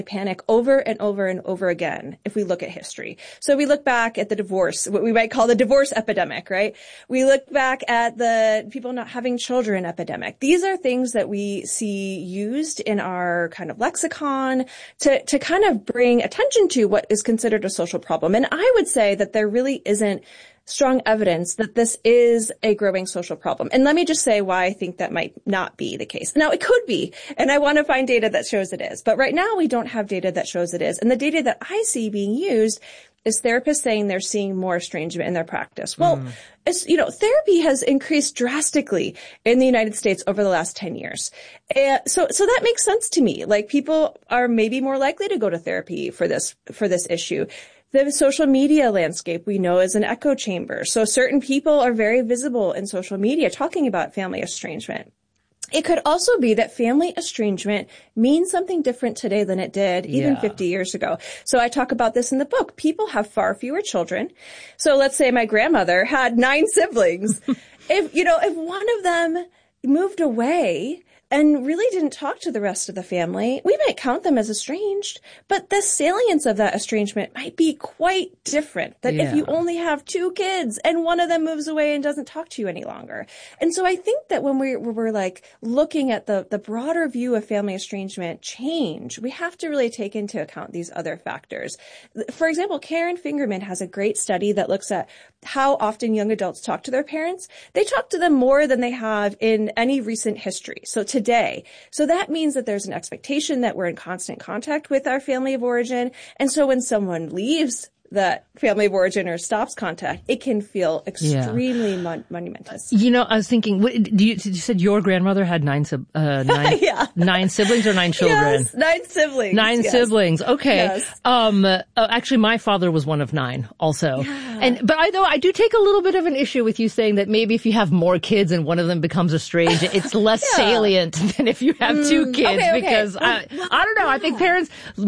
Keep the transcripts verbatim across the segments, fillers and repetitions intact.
panic over and over and over again if we look at history. So we look back at the divorce, what we might call the divorce epidemic, right? We look back at the people not having children epidemic. These are things that we see used in our kind of lexicon to, to kind of bring attention to what is considered a social problem. And I would say that there really isn't strong evidence that this is a growing social problem. And let me just say why I think that might not be the case. Now, it could be, and I want to find data that shows it is. But right now, we don't have data that shows it is. And the data that I see being used is therapists saying they're seeing more estrangement in their practice. Well, mm. it's, you know, therapy has increased drastically in the United States over the last ten years. And so, so that makes sense to me. Like, people are maybe more likely to go to therapy for this, for this issue. The social media landscape we know is an echo chamber. So certain people are very visible in social media talking about family estrangement. It could also be that family estrangement means something different today than it did even yeah. fifty years ago. So I talk about this in the book. People have far fewer children. So let's say my grandmother had nine siblings. If, you know, if one of them moved away and really didn't talk to the rest of the family, we might count them as estranged, but the salience of that estrangement might be quite different than yeah. if you only have two kids and one of them moves away and doesn't talk to you any longer. And so I think that when we're, we're like looking at the, the broader view of family estrangement change, we have to really take into account these other factors. For example, Karen Fingerman has a great study that looks at how often young adults talk to their parents. They talk to them more than they have in any recent history. So to Today. So that means that there's an expectation that we're in constant contact with our family of origin. And so when someone leaves that family of origin or stops contact, it can feel extremely yeah. mon- monumentous. You know, I was thinking, what, do you, you said your grandmother had nine, uh, nine, yeah. nine siblings or nine children? Yes, nine siblings. Nine yes. siblings. Okay. Yes. Um, uh, actually, my father was one of nine also. Yeah. And, but I though, I do take a little bit of an issue with you saying that maybe if you have more kids and one of them becomes estranged, it's less yeah. salient than if you have mm, two kids okay, okay. because well, I, well, I don't know. yeah. I think parents,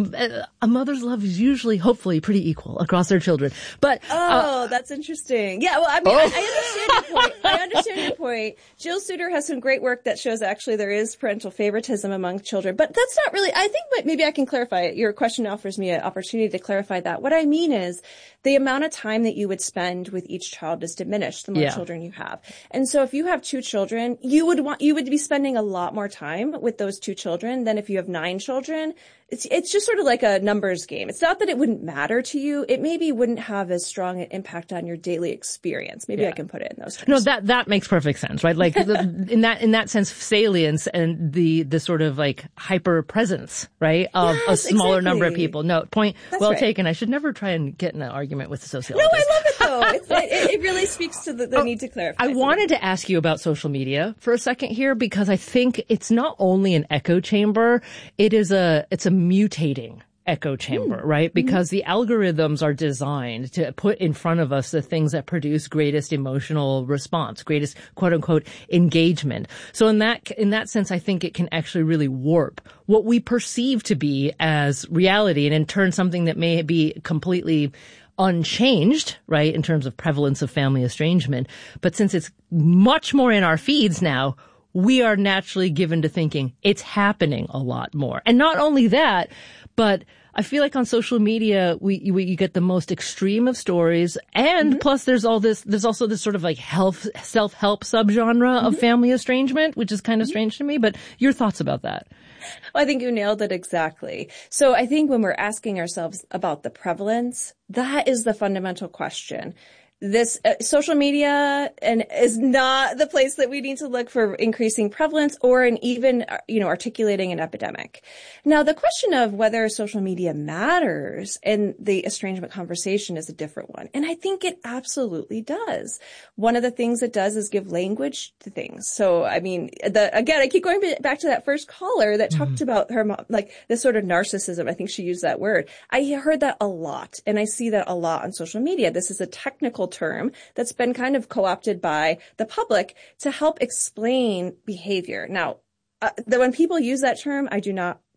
a mother's love is usually, hopefully, pretty equal across their children. But oh, uh, that's interesting. Yeah, well, I mean, oh. I, I understand your point. I understand your point. Jill Suter has some great work that shows actually there is parental favoritism among children, but that's not really. I think, but maybe I can clarify it. Your question offers me an opportunity to clarify that. What I mean is, the amount of time that you would spend with each child is diminished the more yeah. children you have. And so, if you have two children, you would want you would be spending a lot more time with those two children than if you have nine children. It's, it's just sort of like a numbers game. It's not that it wouldn't matter to you. It maybe wouldn't have as strong an impact on your daily experience. Maybe yeah. I can put it in those terms. No, that, that makes perfect sense, right? Like the, in that, in that sense, salience and the, the sort of like hyper presence, right? Of yes, a smaller exactly. number of people. No, point That's well right. taken. I should never try and get in an argument with a sociologist. No, I love it though. It's, it, it really speaks to the, the oh, need to clarify. I something. wanted to ask you about social media for a second here because I think it's not only an echo chamber, it is a, it's a mutating echo chamber, mm. right? Because mm-hmm. the algorithms are designed to put in front of us the things that produce greatest emotional response, greatest quote unquote engagement. So in that, in that sense, I think it can actually really warp what we perceive to be as reality and in turn something that may be completely unchanged, right, in terms of prevalence of family estrangement. But since it's much more in our feeds now, we are naturally given to thinking it's happening a lot more. And not only that, but I feel like on social media, we, we you get the most extreme of stories. And mm-hmm. plus there's all this, there's also this sort of like health, self-help subgenre mm-hmm. of family estrangement, which is kind of mm-hmm. strange to me. But your thoughts about that? Well, I think you nailed it exactly. So I think when we're asking ourselves about the prevalence, that is the fundamental question. This uh, social media and is not the place that we need to look for increasing prevalence or in even, you know, articulating an epidemic. Now, the question of whether social media matters in the estrangement conversation is a different one. And I think it absolutely does. One of the things it does is give language to things. So, I mean, the, again, I keep going back to that first caller that mm-hmm. talked about her, like this sort of narcissism. I think she used that word. I heard that a lot and I see that a lot on social media. This is a technical term that's been kind of co-opted by the public to help explain behavior. Now, uh, the, when people use that term, I do not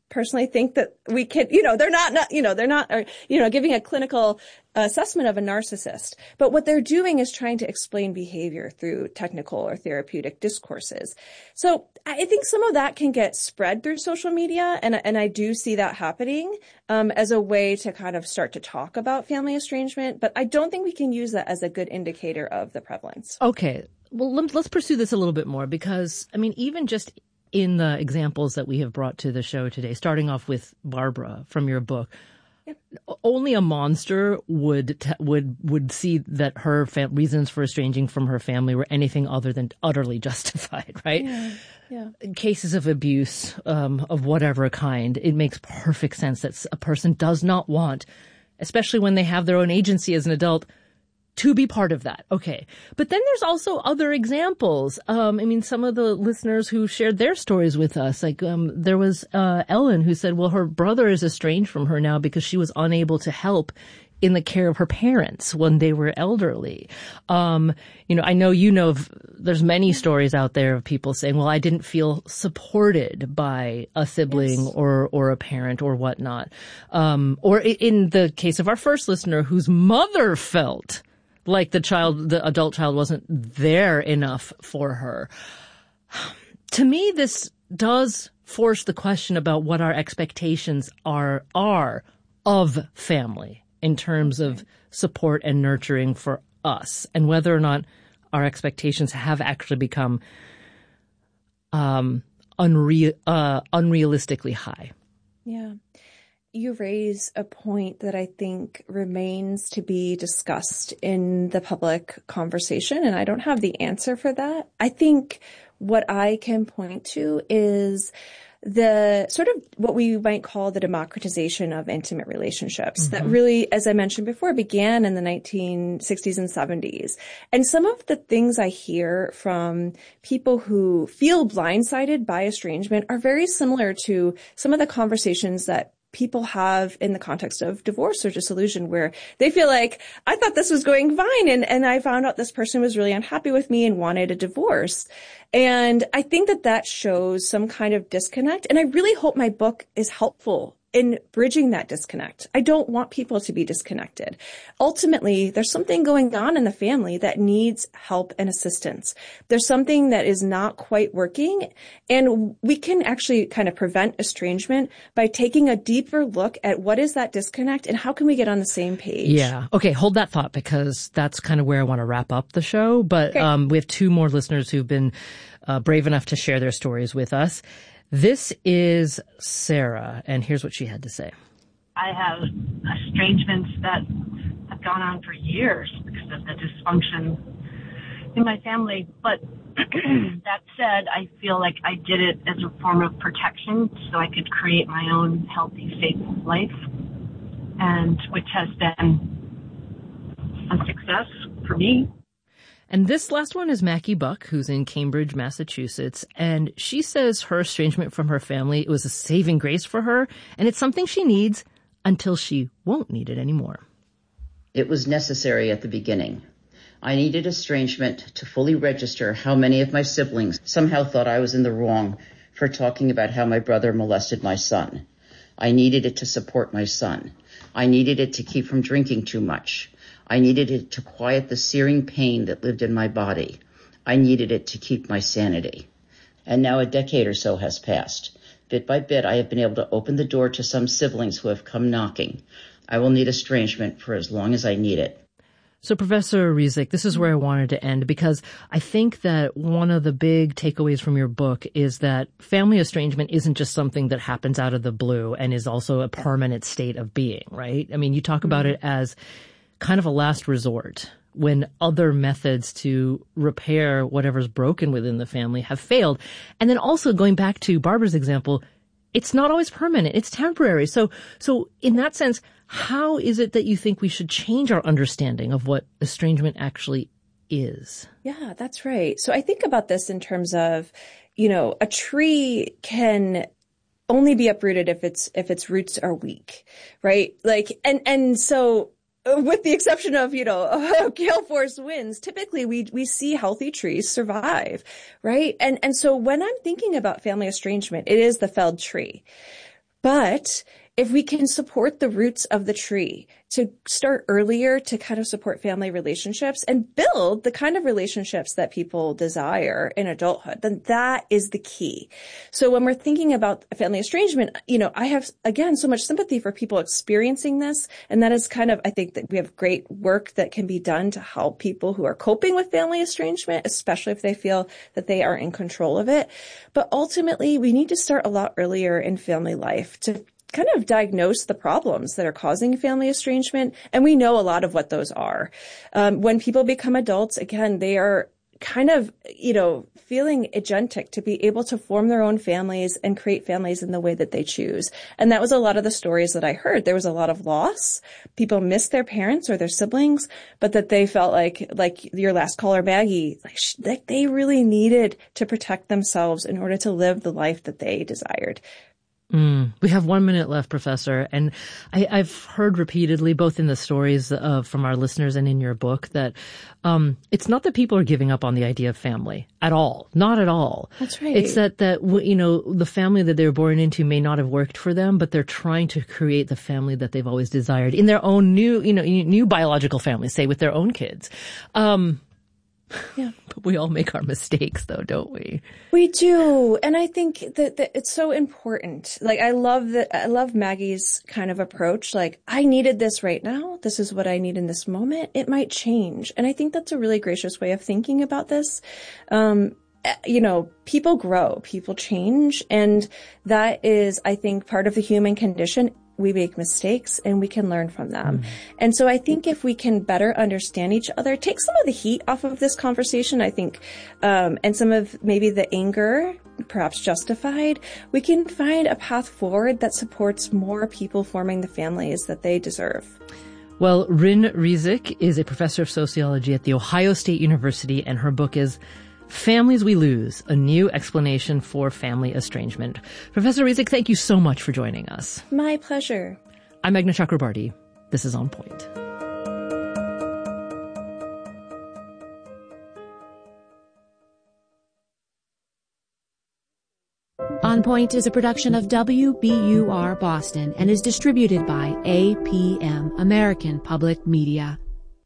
personally think that we can, you know, they're not, not you know, they're not, or, you know, giving a clinical assessment of a narcissist. But what they're doing is trying to explain behavior through technical or therapeutic discourses. So I think some of that can get spread through social media. And, and I do see that happening um, as a way to kind of start to talk about family estrangement. But I don't think we can use that as a good indicator of the prevalence. Okay. Well, let's pursue this a little bit more because, I mean, even just in the examples that we have brought to the show today, starting off with Barbara from your book, yep. Only a monster would t- would would see that her fam- reasons for estranging from her family were anything other than utterly justified, right? Yeah. Yeah. Cases of abuse um, of whatever kind, it makes perfect sense that a person does not want, especially when they have their own agency as an adult, to be part of that. Okay. But then there's also other examples. Um, I mean, some of the listeners who shared their stories with us, like, um, there was, uh, Ellen who said, well, her brother is estranged from her now because she was unable to help in the care of her parents when they were elderly. Um, you know, I know, you know, there's many stories out there of people saying, well, I didn't feel supported by a sibling yes. or, or a parent or whatnot. Um, or in the case of our first listener whose mother felt like the child, the adult child wasn't there enough for her. To me, this does force the question about what our expectations are, are of family in terms of support and nurturing for us, and whether or not our expectations have actually become um, unreal, uh, unrealistically high. Yeah. You raise a point that I think remains to be discussed in the public conversation, and I don't have the answer for that. I think what I can point to is the sort of what we might call the democratization of intimate relationships mm-hmm. that really, as I mentioned before, began in the nineteen sixties and seventies. And some of the things I hear from people who feel blindsided by estrangement are very similar to some of the conversations that people have in the context of divorce or dissolution, where they feel like, I thought this was going fine, and, and I found out this person was really unhappy with me and wanted a divorce. And I think that that shows some kind of disconnect. And I really hope my book is helpful in bridging that disconnect. I don't want people to be disconnected. Ultimately, there's something going on in the family that needs help and assistance. There's something that is not quite working, and we can actually kind of prevent estrangement by taking a deeper look at what is that disconnect and how can we get on the same page. Yeah. Okay, hold that thought, because that's kind of where I want to wrap up the show. But okay. um, we have two more listeners who've been uh, brave enough to share their stories with us. This is Sarah, and here's what she had to say. I have estrangements that have gone on for years because of the dysfunction in my family. But that said, I feel like I did it as a form of protection so I could create my own healthy, safe life, and which has been a success for me. And this last one is Mackie Buck, who's in Cambridge, Massachusetts. And she says her estrangement from her family, it was a saving grace for her. And it's something she needs until she won't need it anymore. It was necessary at the beginning. I needed estrangement to fully register how many of my siblings somehow thought I was in the wrong for talking about how my brother molested my son. I needed it to support my son. I needed it to keep from drinking too much. I needed it to quiet the searing pain that lived in my body. I needed it to keep my sanity. And now a decade or so has passed. Bit by bit, I have been able to open the door to some siblings who have come knocking. I will need estrangement for as long as I need it. So, Professor Rezac, this is where I wanted to end, because I think that one of the big takeaways from your book is that family estrangement isn't just something that happens out of the blue and is also a permanent state of being, right? I mean, you talk about it as kind of a last resort when other methods to repair whatever's broken within the family have failed. And then also going back to Barbara's example, it's not always permanent. It's temporary. So, so in that sense, how is it that you think we should change our understanding of what estrangement actually is? Yeah, that's right. So I think about this in terms of, you know, a tree can only be uprooted if its, if its roots are weak, right? Like, and, and so, with the exception of, you know, gale force winds, typically we, we see healthy trees survive, right? And, and so when I'm thinking about family estrangement, it is the felled tree. But if we can support the roots of the tree to start earlier to kind of support family relationships and build the kind of relationships that people desire in adulthood, then that is the key. So when we're thinking about family estrangement, you know, I have, again, so much sympathy for people experiencing this. And that is kind of, I think that we have great work that can be done to help people who are coping with family estrangement, especially if they feel that they are in control of it. But ultimately, we need to start a lot earlier in family life to kind of diagnose the problems that are causing family estrangement. And we know a lot of what those are. Um, when people become adults, again, they are kind of, you know, feeling agentic to be able to form their own families and create families in the way that they choose. And that was a lot of the stories that I heard. There was a lot of loss. People missed their parents or their siblings, but that they felt like, like your last caller, Maggie, like, sh- like they really needed to protect themselves in order to live the life that they desired. Mm. We have one minute left, Professor. And I, I've heard repeatedly, both in the stories uh, from our listeners and in your book, that um, it's not that people are giving up on the idea of family at all. Not at all. That's right. It's that, that, you know, the family that they were born into may not have worked for them, but they're trying to create the family that they've always desired in their own new, you know, new biological family, say with their own kids. Um, Yeah. But we all make our mistakes, though, don't we? We do. And I think that, that it's so important. Like, I love that. I love Maggie's kind of approach. Like, I needed this right now. This is what I need in this moment. It might change. And I think that's a really gracious way of thinking about this. Um, you know, people grow, people change. And that is, I think, part of the human condition. We make mistakes and we can learn from them. Mm. And so I think if we can better understand each other, take some of the heat off of this conversation, I think, um, and some of maybe the anger, perhaps justified, we can find a path forward that supports more people forming the families that they deserve. Well, Rin Rizik is a professor of sociology at The Ohio State University, and her book is Families We Lose, A New Explanation for Family Estrangement. Professor Rizik, thank you so much for joining us. My pleasure. I'm Meghna Chakrabarty. This is On Point. On Point is a production of W B U R Boston and is distributed by A P M, American Public Media.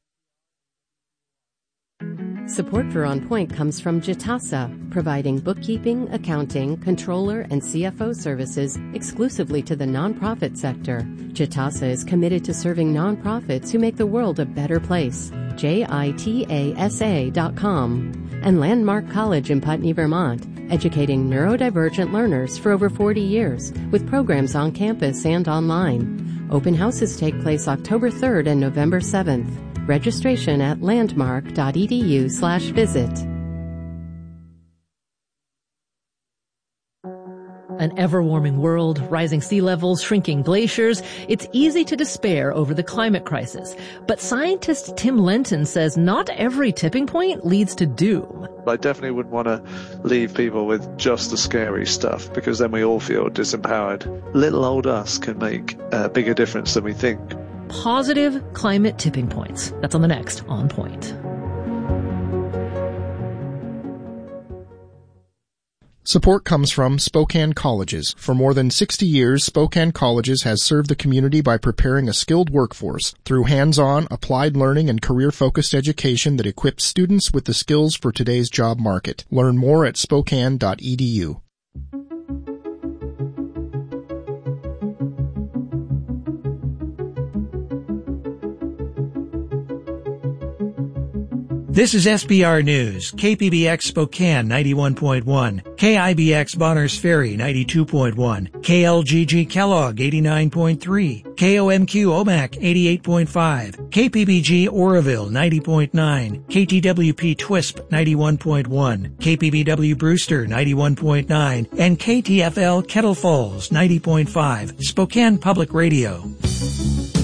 Support for On Point comes from Jitasa, providing bookkeeping, accounting, controller, and C F O services exclusively to the nonprofit sector. Jitasa is committed to serving nonprofits who make the world a better place. J I T A S A dot com. And Landmark College in Putney, Vermont, educating neurodivergent learners for over forty years with programs on campus and online. Open houses take place October third and November seventh. Registration at landmark.edu slash visit. An ever-warming world, rising sea levels, shrinking glaciers. It's easy to despair over the climate crisis. But scientist Tim Lenton says not every tipping point leads to doom. I definitely wouldn't want to leave people with just the scary stuff, because then we all feel disempowered. Little old us can make a bigger difference than we think. Positive climate tipping points. That's on the next On Point. Support comes from Spokane Colleges. For more than sixty years, Spokane Colleges has served the community by preparing a skilled workforce through hands-on, applied learning and career-focused education that equips students with the skills for today's job market. Learn more at spokane dot e d u. This is S B R News, K P B X Spokane ninety-one point one, K I B X Bonners Ferry ninety-two point one, K L G G Kellogg eighty-nine point three, K O M Q Omak eighty-eight point five, K P B G Oroville ninety point nine, K T W P Twisp ninety-one point one, K P B W Brewster ninety-one point nine, and K T F L Kettle Falls ninety point five, Spokane Public Radio.